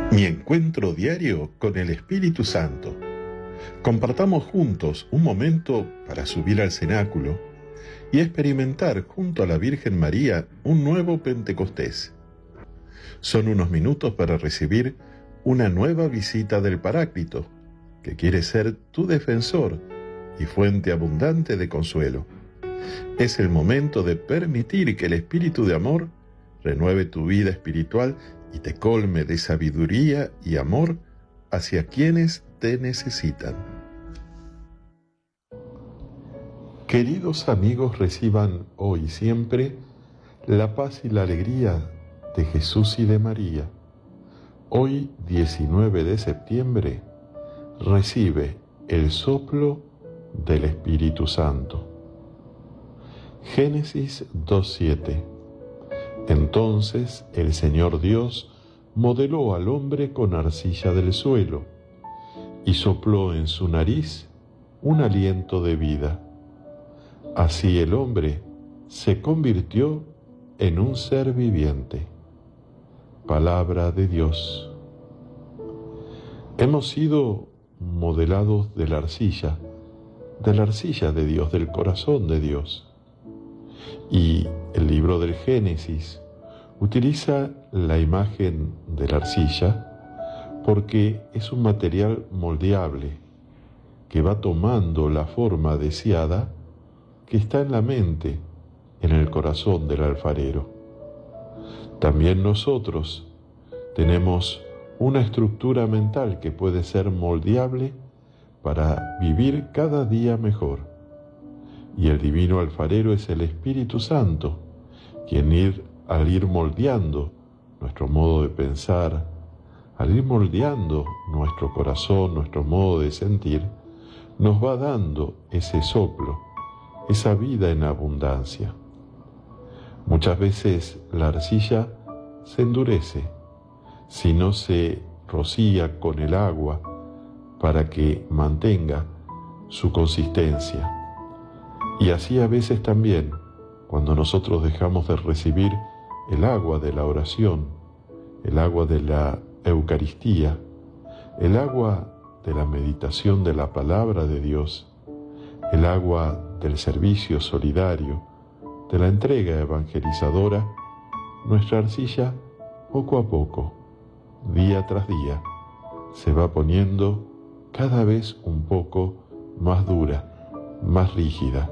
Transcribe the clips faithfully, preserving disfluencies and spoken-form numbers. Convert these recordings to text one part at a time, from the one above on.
Mi encuentro diario con el Espíritu Santo. Compartamos juntos un momento para subir al cenáculo y experimentar junto a la Virgen María un nuevo Pentecostés. Son unos minutos para recibir una nueva visita del Paráclito, que quiere ser tu defensor y fuente abundante de consuelo. Es el momento de permitir que el Espíritu de amor renueve tu vida espiritual y te colme de sabiduría y amor hacia quienes te necesitan. Queridos amigos, reciban hoy y siempre la paz y la alegría de Jesús y de María. Hoy, diecinueve de septiembre, recibe el soplo del Espíritu Santo. Génesis dos siete. Entonces el Señor Dios modeló al hombre con arcilla del suelo y sopló en su nariz un aliento de vida. Así el hombre se convirtió en un ser viviente. Palabra de Dios. Hemos sido modelados de la arcilla, de la arcilla de Dios, del corazón de Dios. Y el libro del Génesis utiliza la imagen de la arcilla porque es un material moldeable que va tomando la forma deseada que está en la mente, en el corazón del alfarero. También nosotros tenemos una estructura mental que puede ser moldeable para vivir cada día mejor. Y el divino alfarero es el Espíritu Santo, quien ir, al ir moldeando nuestro modo de pensar, al ir moldeando nuestro corazón, nuestro modo de sentir, nos va dando ese soplo, esa vida en abundancia. Muchas veces la arcilla se endurece si no se rocía con el agua para que mantenga su consistencia. Y así a veces también, cuando nosotros dejamos de recibir el agua de la oración, el agua de la Eucaristía, el agua de la meditación de la palabra de Dios, el agua del servicio solidario, de la entrega evangelizadora, nuestra arcilla, poco a poco, día tras día, se va poniendo cada vez un poco más dura, más rígida.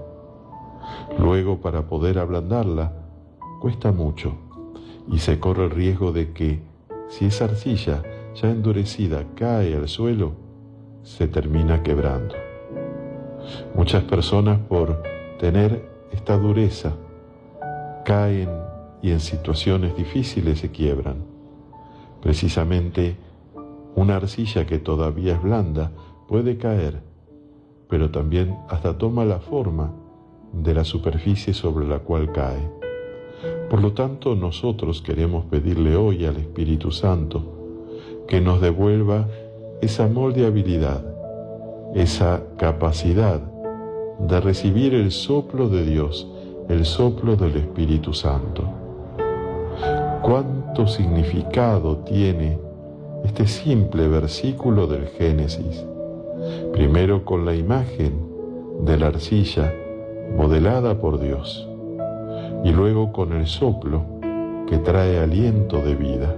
Luego, para poder ablandarla, cuesta mucho y se corre el riesgo de que, si esa arcilla ya endurecida cae al suelo, se termina quebrando. Muchas personas, por tener esta dureza, caen y en situaciones difíciles se quiebran. Precisamente una arcilla que todavía es blanda puede caer, pero también hasta toma la forma de la superficie sobre la cual cae. Por lo tanto, nosotros queremos pedirle hoy al Espíritu Santo que nos devuelva esa moldeabilidad, esa capacidad de recibir el soplo de Dios, el soplo del Espíritu Santo. ¿Cuánto significado tiene este simple versículo del Génesis? Primero con la imagen de la arcilla modelada por Dios, y luego con el soplo que trae aliento de vida.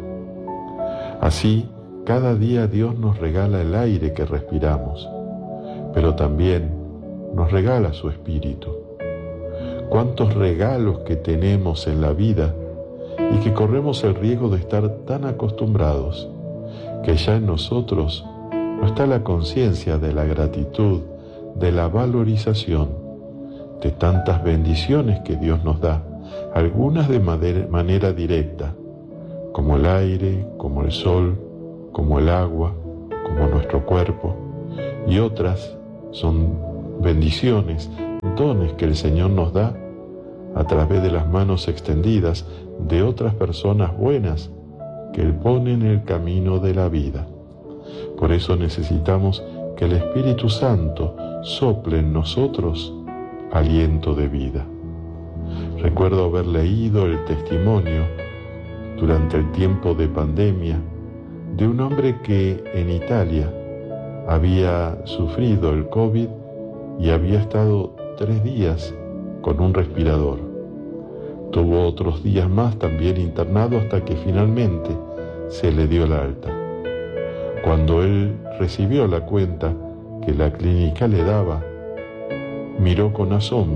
Así, cada día Dios nos regala el aire que respiramos, pero también nos regala su Espíritu. Cuántos regalos que tenemos en la vida y que corremos el riesgo de estar tan acostumbrados que ya en nosotros no está la conciencia de la gratitud, de la valorización de tantas bendiciones que Dios nos da, algunas de manera directa, como el aire, como el sol, como el agua, como nuestro cuerpo, y otras son bendiciones, dones que el Señor nos da a través de las manos extendidas de otras personas buenas que Él pone en el camino de la vida. Por eso necesitamos que el Espíritu Santo sople en nosotros aliento de vida. Recuerdo haber leído el testimonio durante el tiempo de pandemia de un hombre que en Italia había sufrido el COVID y había estado tres días con un respirador. Tuvo otros días más también internado hasta que finalmente se le dio el alta. Cuando él recibió la cuenta que la clínica le daba, miró con asombro